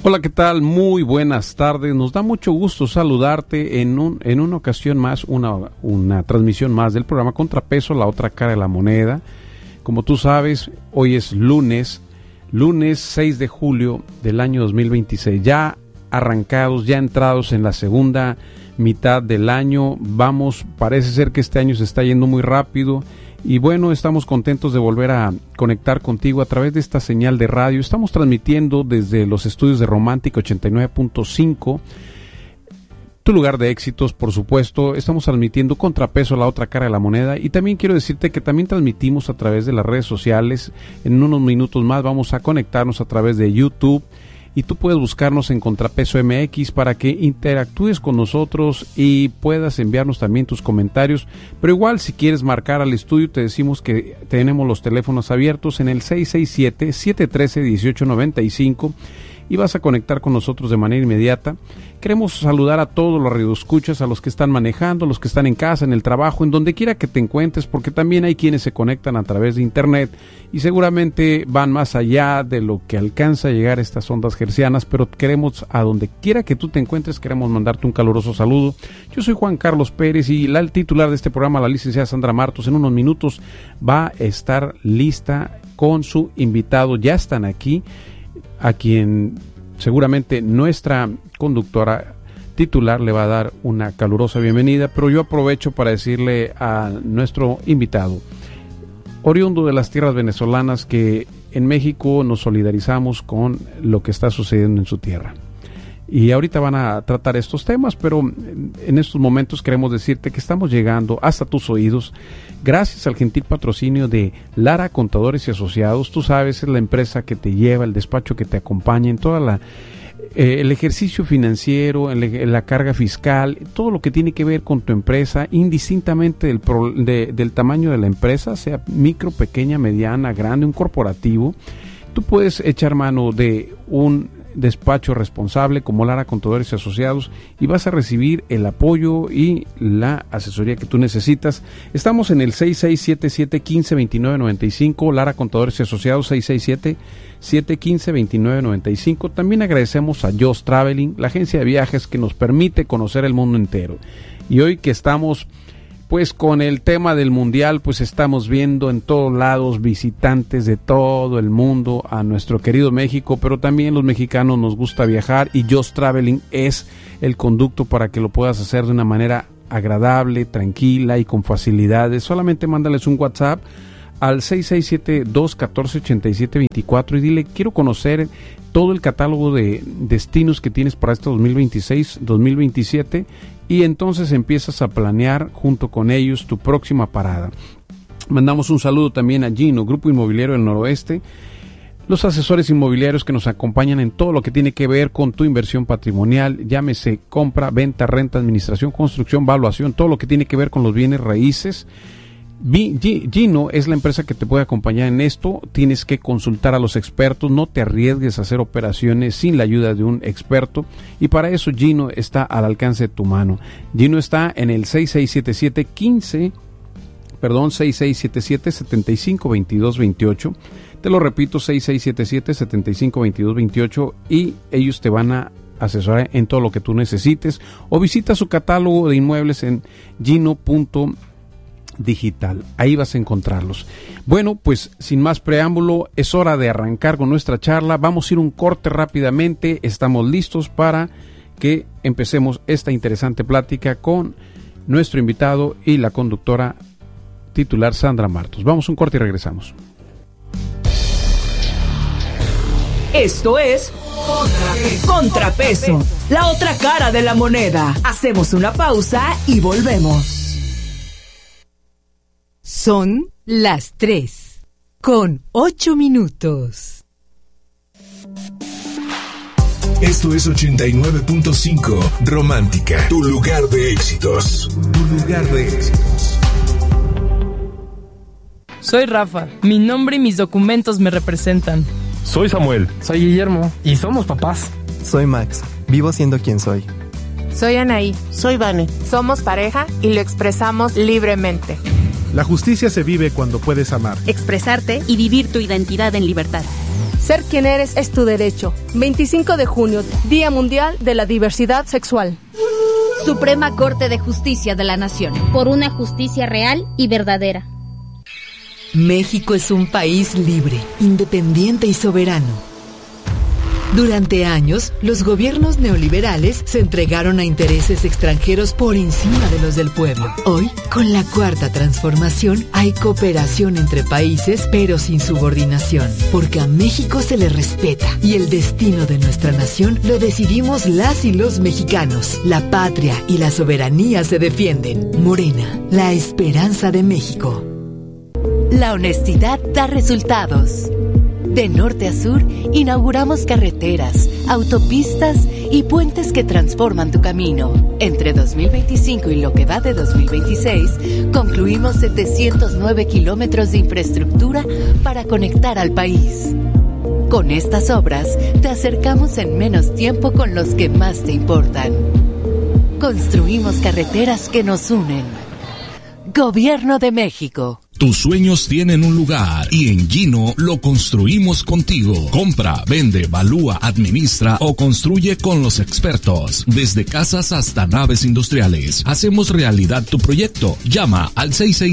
Hola, ¿qué tal? Muy buenas tardes. Nos da mucho gusto saludarte en una ocasión más, una transmisión más del programa Contrapeso, la otra cara de la moneda. Como tú sabes, hoy es lunes 6 de julio del año 2026. Ya arrancados, ya entrados en la segunda mitad del año. Parece ser que este año se está yendo muy rápido. Y bueno, estamos contentos de volver a conectar contigo a través de esta señal de radio. Estamos transmitiendo desde los estudios de Romántica 89.5, tu lugar de éxitos, por supuesto. Estamos transmitiendo Contrapeso, la otra cara de la moneda. Y también quiero decirte que también transmitimos a través de las redes sociales. En unos minutos más vamos a conectarnos a través de YouTube. Y tú puedes buscarnos en Contrapeso MX para que interactúes con nosotros y puedas enviarnos también tus comentarios. Pero igual, si quieres marcar al estudio, te decimos que tenemos los teléfonos abiertos en el 667-713-1895 y vas a conectar con nosotros de manera inmediata. Queremos saludar a todos los radioescuchas, a los que están manejando, a los que están en casa, en el trabajo, en donde quiera que te encuentres, porque también hay quienes se conectan a través de internet y seguramente van más allá de lo que alcanza a llegar a estas ondas hercianas, pero queremos, a donde quiera que tú te encuentres, queremos mandarte un caluroso saludo. Yo soy Juan Carlos Pérez y el titular de este programa, la licenciada Sandra Martos, en unos minutos va a estar lista con su invitado. Ya están aquí, a quien seguramente nuestra conductora titular le va a dar una calurosa bienvenida, pero yo aprovecho para decirle a nuestro invitado, oriundo de las tierras venezolanas, que en México nos solidarizamos con lo que está sucediendo en su tierra. Y ahorita van a tratar estos temas, pero en estos momentos queremos decirte que estamos llegando hasta tus oídos gracias al gentil patrocinio de Lara Contadores y Asociados. Tú sabes, es la empresa que te lleva, el despacho que te acompaña en toda el ejercicio financiero, en la carga fiscal, todo lo que tiene que ver con tu empresa, indistintamente del tamaño de la empresa, sea micro, pequeña, mediana, grande, un corporativo. Tú puedes echar mano de un despacho responsable como Lara Contadores y Asociados y vas a recibir el apoyo y la asesoría que tú necesitas. Estamos en el 6677-152995, Lara Contadores y Asociados, 667-715-2995. También agradecemos a Just Traveling, la agencia de viajes que nos permite conocer el mundo entero. Y hoy que estamos pues con el tema del mundial, pues estamos viendo en todos lados visitantes de todo el mundo a nuestro querido México, pero también los mexicanos nos gusta viajar y Just Traveling es el conducto para que lo puedas hacer de una manera agradable, tranquila y con facilidades. Solamente mándales un WhatsApp al 667-214-8724 y dile, quiero conocer todo el catálogo de destinos que tienes para este 2026-2027, y entonces empiezas a planear junto con ellos tu próxima parada. Mandamos un saludo también a Gino, Grupo Inmobiliario del Noroeste, los asesores inmobiliarios que nos acompañan en todo lo que tiene que ver con tu inversión patrimonial, llámese compra, venta, renta, administración, construcción, valuación, todo lo que tiene que ver con los bienes raíces. Gino es la empresa que te puede acompañar en esto. Tienes que consultar a los expertos, no te arriesgues a hacer operaciones sin la ayuda de un experto, y para eso Gino está al alcance de tu mano. Gino está en el 6677-752228. Te lo repito, 6677-752228, y ellos te van a asesorar en todo lo que tú necesites, o visita su catálogo de inmuebles en gino.digital. Ahí vas a encontrarlos. Bueno, pues sin más preámbulo, es hora de arrancar con nuestra charla. Vamos a ir un corte rápidamente. Estamos listos para que empecemos esta interesante plática con nuestro invitado y la conductora titular Sandra Martos. Vamos a un corte y regresamos. Esto es Contrapeso, la otra cara de la moneda. Hacemos una pausa y volvemos. Son las 3:08. Esto es 89.5 Romántica, tu lugar de éxitos. Tu lugar de éxitos. Soy Rafa, mi nombre y mis documentos me representan. Soy Samuel. Soy Guillermo y somos papás. Soy Max, vivo siendo quien soy. Soy Anaí. Soy Vane. Somos pareja y lo expresamos libremente. La justicia se vive cuando puedes amar, expresarte y vivir tu identidad en libertad. Ser quien eres es tu derecho. 25 de junio, Día Mundial de la Diversidad Sexual. Suprema Corte de Justicia de la Nación. Por una justicia real y verdadera. México es un país libre, independiente y soberano. Durante años, los gobiernos neoliberales se entregaron a intereses extranjeros por encima de los del pueblo. Hoy, con la Cuarta Transformación, hay cooperación entre países, pero sin subordinación, porque a México se le respeta y el destino de nuestra nación lo decidimos las y los mexicanos. La patria y la soberanía se defienden. Morena, la esperanza de México. La honestidad da resultados. De norte a sur, inauguramos carreteras, autopistas y puentes que transforman tu camino. Entre 2025 y lo que va de 2026, concluimos 709 kilómetros de infraestructura para conectar al país. Con estas obras, te acercamos en menos tiempo con los que más te importan. Construimos carreteras que nos unen. Gobierno de México. Tus sueños tienen un lugar y en Gino lo construimos contigo. Compra, vende, valúa, administra o construye con los expertos. Desde casas hasta naves industriales. Hacemos realidad tu proyecto. Llama al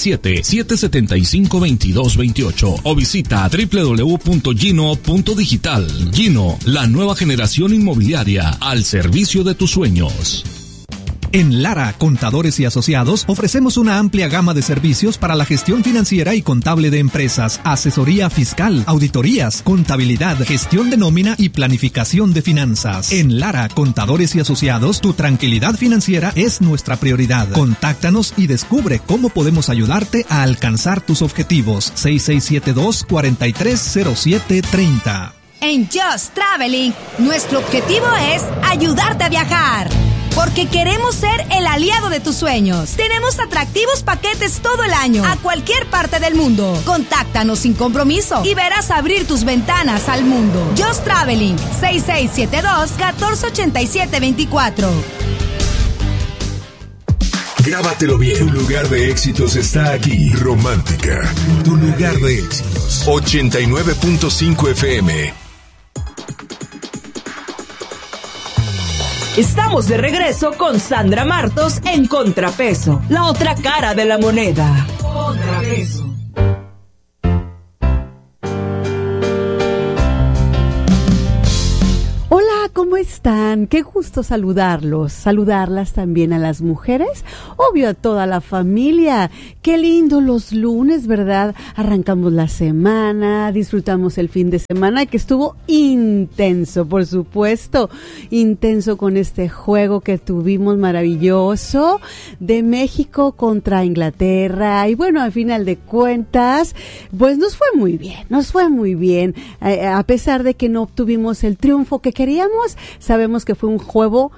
667-775-2228 o visita www.gino.digital. Gino, la nueva generación inmobiliaria al servicio de tus sueños. En Lara, Contadores y Asociados, ofrecemos una amplia gama de servicios para la gestión financiera y contable de empresas, asesoría fiscal, auditorías, contabilidad, gestión de nómina y planificación de finanzas. En Lara, Contadores y Asociados, tu tranquilidad financiera es nuestra prioridad. Contáctanos y descubre cómo podemos ayudarte a alcanzar tus objetivos. 6672-430730. En Just Traveling, nuestro objetivo es ayudarte a viajar. Porque queremos ser el aliado de tus sueños. Tenemos atractivos paquetes todo el año, a cualquier parte del mundo. Contáctanos sin compromiso y verás abrir tus ventanas al mundo. Just Traveling, 6672-148724. Grábatelo bien. Tu lugar de éxitos está aquí. Romántica. Tu lugar de éxitos. 89.5 FM. Estamos de regreso con Sandra Martos en Contrapeso, la otra cara de la moneda. Contrapeso. Hola, ¿cómo están? Qué gusto saludarlas también a las mujeres, obvio a toda la familia. Qué lindo los lunes, ¿verdad? Arrancamos la semana, disfrutamos el fin de semana que estuvo intenso, por supuesto, intenso con este juego que tuvimos maravilloso de México contra Inglaterra y bueno, al final de cuentas, pues nos fue muy bien, a pesar de que no obtuvimos el triunfo que queríamos, sabemos que fue un juego,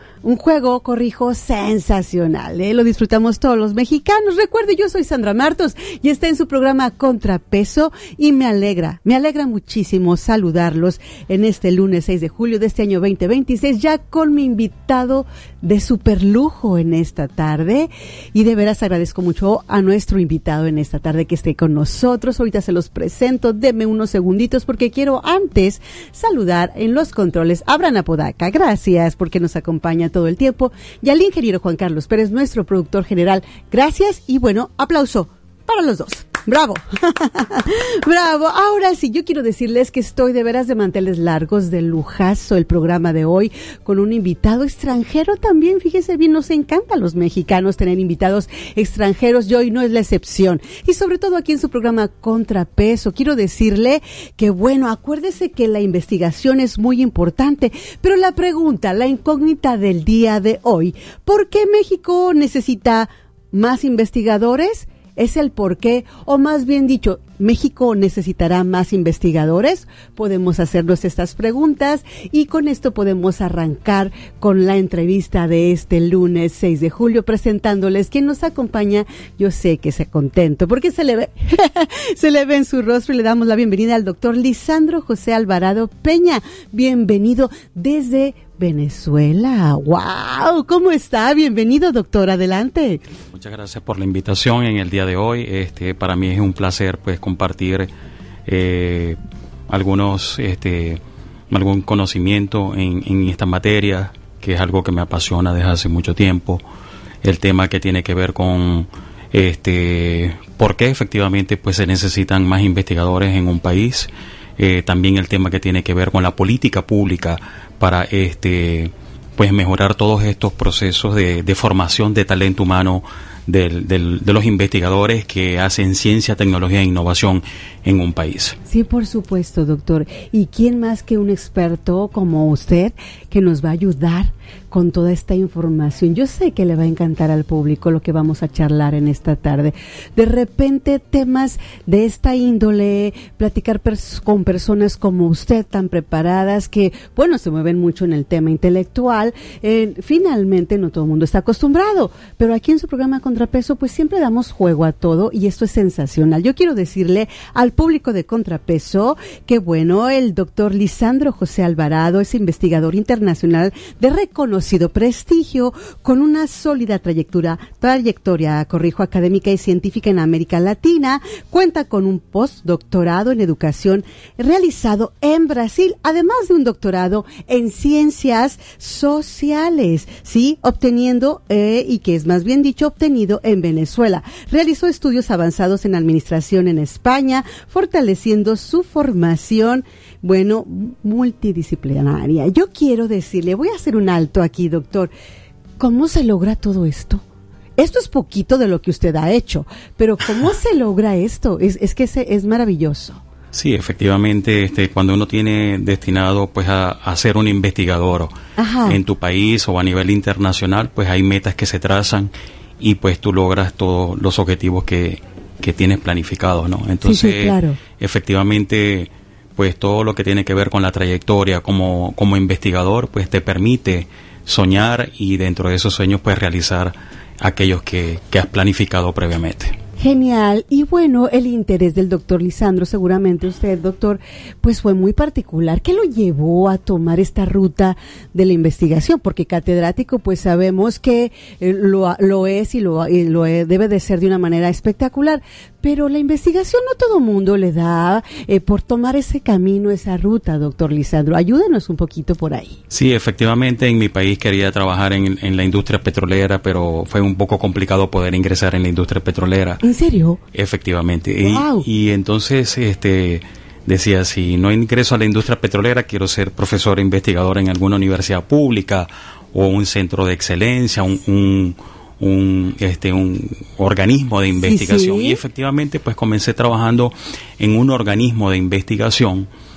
sensacional, lo disfrutamos todos los mexicanos. Recuerde, yo soy Sandra Martos y está en su programa Contrapeso y me alegra muchísimo saludarlos en este lunes 6 de julio de este año 2026, ya con mi invitado de super lujo en esta tarde, y de veras agradezco mucho a nuestro invitado en esta tarde que esté con nosotros. Ahorita se los presento, denme unos segunditos porque quiero antes saludar en los controles a Abraham Apodaca, gracias porque nos acompaña todo el tiempo, y al ingeniero Juan Carlos Pérez, nuestro productor general, gracias, y bueno, aplauso para los dos. ¡Bravo! ¡Bravo! Ahora sí, yo quiero decirles que estoy de veras de manteles largos, de lujazo el programa de hoy, con un invitado extranjero también. Fíjese bien, nos encanta a los mexicanos tener invitados extranjeros y hoy no es la excepción. Y sobre todo aquí en su programa Contrapeso, quiero decirle que bueno, acuérdese que la investigación es muy importante, pero la pregunta, la incógnita del día de hoy, ¿por qué México necesita más investigadores? ¿Es el por qué? O más bien dicho, ¿México necesitará más investigadores? Podemos hacernos estas preguntas y con esto podemos arrancar con la entrevista de este lunes 6 de julio presentándoles quien nos acompaña. Yo sé que se contento porque se le ve en su rostro y le damos la bienvenida al doctor Lisandro José Alvarado Peña. Bienvenido desde Venezuela. ¡Wow! ¿Cómo está? Bienvenido, doctor. Adelante. Muchas gracias por la invitación en el día de hoy. Para mí es un placer pues compartir algún conocimiento en esta materia, que es algo que me apasiona desde hace mucho tiempo. El tema que tiene que ver con por qué efectivamente pues se necesitan más investigadores en un país. También el tema que tiene que ver con la política pública para pues mejorar todos estos procesos de formación de talento humano de los investigadores que hacen ciencia, tecnología e innovación en un país. Sí, por supuesto, doctor. ¿Y quién más que un experto como usted que nos va a ayudar con toda esta información? Yo sé que le va a encantar al público lo que vamos a charlar en esta tarde. De repente, temas de esta índole, platicar con personas como usted, tan preparadas, que, bueno, se mueven mucho en el tema intelectual. Finalmente, no todo el mundo está acostumbrado, pero aquí en su programa Contrapeso, pues siempre damos juego a todo y esto es sensacional. Yo quiero decirle al público de Contrapeso que, bueno, el doctor Lisandro José Alvarado es investigador internacional de reconocido prestigio, con una sólida trayectoria, académica y científica en América Latina. Cuenta con un postdoctorado en educación realizado en Brasil, además de un doctorado en ciencias sociales, ¿sí? Obtenido en Venezuela. Realizó estudios avanzados en administración en España, fortaleciendo su formación, bueno, multidisciplinaria. Yo quiero decirle, voy a hacer un alto aquí, doctor. ¿Cómo se logra todo esto? Esto es poquito de lo que usted ha hecho, pero ¿cómo se logra esto? Es que es maravilloso. Sí, efectivamente, cuando uno tiene destinado pues a ser un investigador en tu país o a nivel internacional, pues hay metas que se trazan y pues tú logras todos los objetivos que tienes planificados, ¿no? Entonces, sí, claro. Efectivamente, pues todo lo que tiene que ver con la trayectoria como investigador, pues te permite soñar y dentro de esos sueños pues realizar aquellos que has planificado previamente. Genial. Y bueno, el interés del doctor Lisandro, seguramente usted, doctor, pues fue muy particular. ¿Qué lo llevó a tomar esta ruta de la investigación? Porque catedrático, pues sabemos que lo es y lo debe de ser de una manera espectacular. Pero la investigación no todo mundo le da por tomar ese camino, esa ruta, doctor Lisandro. Ayúdenos un poquito por ahí. Sí, efectivamente, en mi país quería trabajar en la industria petrolera, pero fue un poco complicado poder ingresar en la industria petrolera. ¿En serio? Efectivamente. Wow. Y entonces decía, si no ingreso a la industria petrolera, quiero ser profesor e investigador en alguna universidad pública o un centro de excelencia, un organismo de investigación. Sí. Y efectivamente pues comencé trabajando en un organismo de investigación